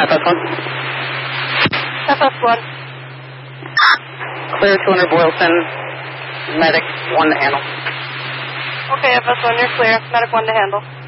FS1. FS1. Clear 200 Boylston. Medic 1 to handle. Okay, FS1, you're clear. Medic 1 to handle.